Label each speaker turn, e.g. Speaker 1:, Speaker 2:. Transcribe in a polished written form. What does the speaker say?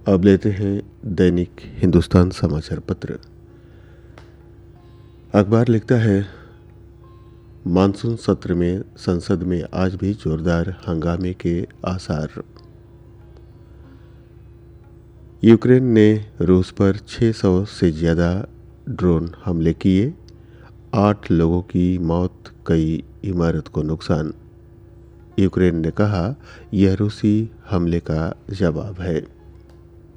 Speaker 1: अब लेते हैं दैनिक हिंदुस्तान समाचार पत्र। अखबार लिखता है, मानसून सत्र में संसद में आज भी जोरदार हंगामे के आसार। यूक्रेन ने रूस पर 600 से ज़्यादा ड्रोन हमले किए, 8 लोगों की मौत, कई इमारत को नुकसान। यूक्रेन ने कहा, यह रूसी हमले का जवाब है।